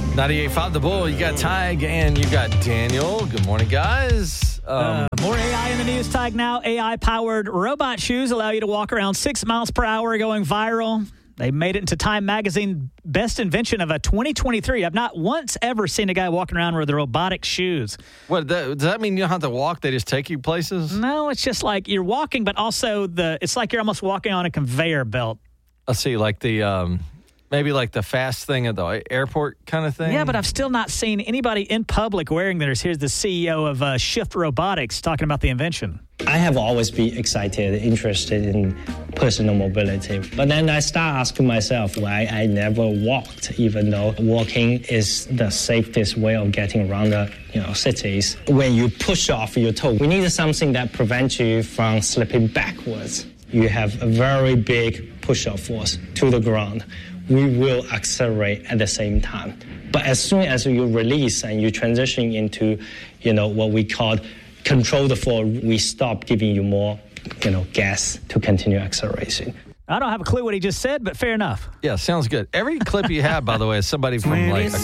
98.5 The Bull. You got Tig and you got Daniel. Good morning, guys. More AI in the news, Tig. Now, AI-powered robot shoes allow you to walk around 6 miles per hour, going viral. They made it into Time Magazine Best Invention of 2023. I've not once ever seen a guy walking around with robotic shoes. What does that mean? You don't have to walk; they just take you places. No, it's just like you're walking, but also it's like you're almost walking on a conveyor belt. I see, like the maybe like the fast thing at the airport kind of thing. Yeah, but I've still not seen anybody in public wearing theirs. Here's the CEO of Shift Robotics talking about the invention. I have always been excited, interested in personal mobility. But then I start asking myself why I never walked, even though walking is the safest way of getting around the cities. When you push off your toe, we need something that prevents you from slipping backwards. You have a very big push-off force to the ground. We will accelerate at the same time. But as soon as you release and you transition into, what we call control the fall, we stop giving you more, gas to continue acceleration. I don't have a clue what he just said, but fair enough. Yeah, sounds good. Every clip you have, by the way, is somebody from like